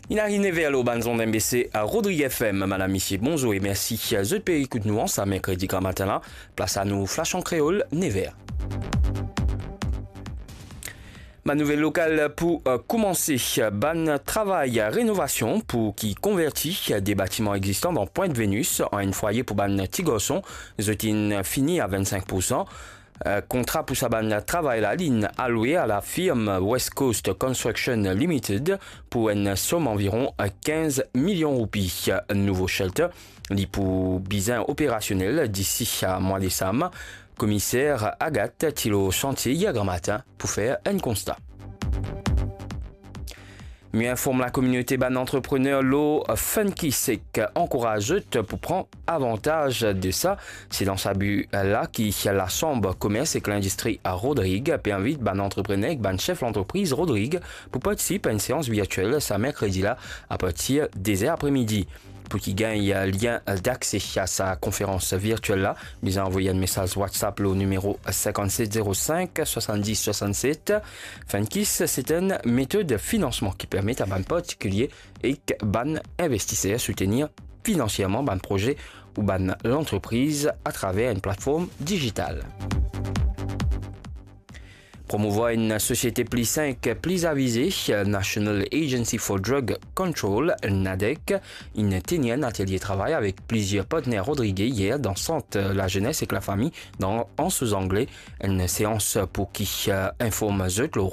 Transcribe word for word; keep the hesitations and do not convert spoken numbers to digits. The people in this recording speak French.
Il a riné vers l'Obanzon d'M B C à Rodrigue F M. Madame, Monsieur, bonjour et merci. Je peux écouter nous en ça mercredi grand matin là. Place à nous, flash en créole, Nevers. Ma nouvelle locale pour euh, commencer, ban travail rénovation pour qui convertit des bâtiments existants dans Pointe-Vénus en un foyer pour ban Tigosson. Zotin fini à vingt-cinq pour cent. Euh, contrat pour sa ban travail la ligne alloué à la firme West Coast Construction Limited pour une somme environ quinze millions de roupies. Nouveau shelter, li pour bizin opérationnel d'ici à mois décembre. Commissaire Agathe Thilo chantier hier grand matin pour faire un constat. Mieux informe la communauté ban entrepreneur lo Funky Sec encourage pour prendre avantage de ça. C'est dans sa but là qui la chambre commerce et que l'industrie à Rodrigue puis invite ban entrepreneur et ban chef l'entreprise Rodrigue pour participer à une séance virtuelle ce mercredi là à partir des heures après-midi. Pour qu'il gagne lien d'accès à sa conférence virtuelle là, vous envoyez un message WhatsApp au numéro cinquante-sept zéro cinq soixante-dix soixante-sept. Funkiss, c'est une méthode de financement qui permet à ban particulier et ban investisseur soutenir financièrement ban projet ou ban l'entreprise à travers une plateforme digitale. Promouvoir une société plus saine, plus avisée, National Agency for Drug Control, N A D E C, une tenue un atelier de travail avec plusieurs partenaires Rodriguez hier dans Centre la jeunesse et la famille dans, en sous-anglais. Une séance pour qui euh, informe le